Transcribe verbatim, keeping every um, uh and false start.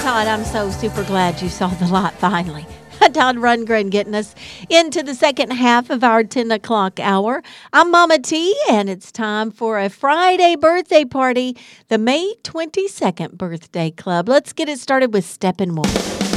Todd, I'm so super glad you saw the light finally. Todd Rundgren getting us into the second half of our ten o'clock hour. I'm Mama T, and it's time for a Friday birthday party, the May twenty-second Birthday Club. Let's get it started with Steppenwolf.